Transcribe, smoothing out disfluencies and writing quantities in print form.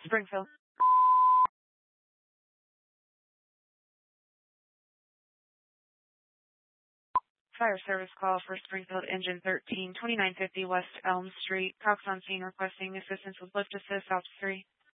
Springfield. Fire service call for Springfield Engine 13, 2950 West Elm Street. Cox on scene requesting assistance with lift assist, Ops 3.